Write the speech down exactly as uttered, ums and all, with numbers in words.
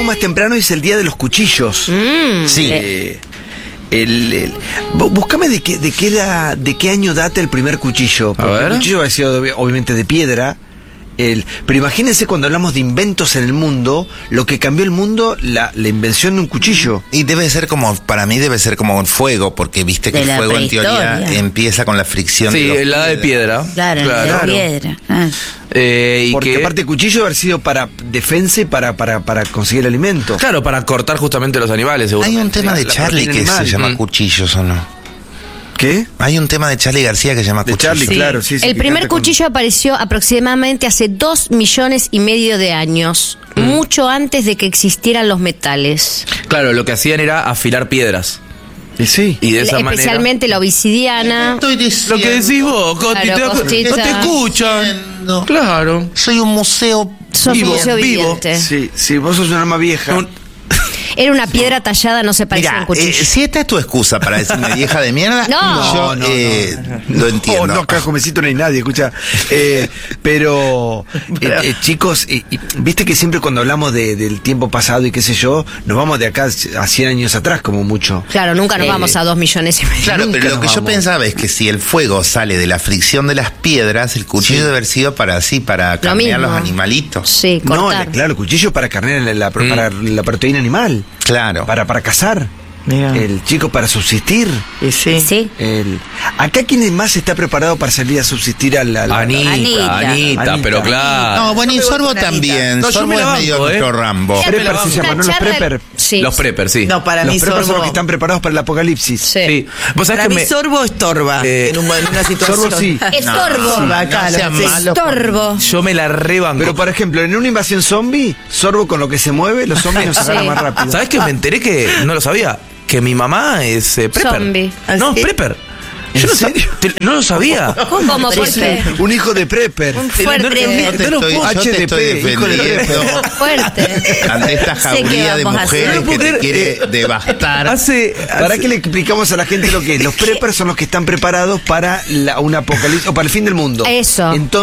más temprano es el día de los cuchillos. Mm, sí. Eh, el, el, búscame de qué, de qué era, de qué año data el primer cuchillo. Porque A ver. el cuchillo ha sido obviamente de piedra. El, pero imagínense cuando hablamos de inventos en el mundo, lo que cambió el mundo, la, la invención de un cuchillo. Y debe ser como, para mí debe ser como el fuego, porque viste que De el la fuego en teoría prehistoria. empieza con la fricción. Sí, de los la de piedra. Claro, claro. de piedra. Ah. Eh, y Porque que, aparte el cuchillo debe haber sido para defensa y para, para, para conseguir alimento. claro, para cortar justamente los animales, seguro. Hay un tema de La Charlie proteína que animal. se llama Mm. Cuchillos, ¿o no? ¿Qué? Hay un tema de Charlie García que se llama De Cuchillos. Charlie, Sí. claro, sí, sí. El que primer canta con- cuchillo apareció aproximadamente hace dos millones y medio de años, Mm. mucho antes de que existieran los metales. Claro, lo que hacían era afilar piedras. Y sí. Y de esa Especialmente la obsidiana. Estoy manera. diciendo. Lo que decís vos, Coti, Claro, te- Costita. no te escuchan. Diciendo. Claro. Soy un museo Sos Vivo, museo vivo. viviente. Sí, sí, vos sos un alma vieja. Un- Era una piedra tallada, no se parecía a Mira, un cuchillo. eh, si esta es tu excusa para decirme vieja de mierda, No. yo No, no, eh, lo entiendo. Oh, no, acá jovencito no hay nadie, escucha. Eh, pero, eh, eh, chicos, eh, y viste que siempre cuando hablamos de, del tiempo pasado y qué sé yo, nos vamos de acá a cien años atrás, como mucho. Claro, nunca nos Eh, vamos a dos millones y medio. Claro, Nunca pero lo nos que yo vamos. pensaba es que si el fuego sale de la fricción de las piedras, el cuchillo Sí. debe haber sido para así, para carnear los mismo. animalitos. Sí, No, cortar. la- claro, el cuchillo para carnear la, la- Mm. para la proteína animal, Claro. para, para cazar. Mira. El chico para subsistir. Y sí. Sí. El, acá, ¿quién más está preparado para salir a subsistir al. al- Anita, Anita. Anita, Anita. pero claro. No, bueno, y Yo me voy Sorbo con Anita. también. No, yo Sorbo me la es banco, medio ¿eh? nuestro Rambo. Era Prepper una se llama, ¿no? Los charla- prepper. Sí. Los prepper, sí. No, para Los mí preppers son los Sorbo. que están preparados para el apocalipsis. Sí. Sí. Vos sabés Para que mí me... Sorbo estorba Eh, en, un- en una situación. Sorbo sí. Estorbo. Estorba, No claro, sean sí. malos. Estorbo. Yo me la rebanco. Pero, por ejemplo, en una invasión zombie, Sorbo con lo que se mueve, los zombies nos agarran Sí. más rápido. ¿Sabés que me enteré que no lo sabía? Que mi mamá es eh, prepper. Zombie. No, ¿Ah, sí? prepper. ¿En Yo no, sab- serio? te- no lo sabía. ¿Cómo? Sí, ¿Por sí, qué? un hijo de prepper. Un No, fuerte. no, Yo te no lo estoy, puedo- yo te H D P, estoy hijo de defendiendo Fuerte. ante esta Sé que jauría de vamos a hacer. mujeres No que puedo te creer, quiere eh, devastar. Hace, ¿Para hace- qué le explicamos a la gente lo que es? Los preppers son los que están preparados para la- un apocalipsis o para el fin del mundo. Eso. Entonces,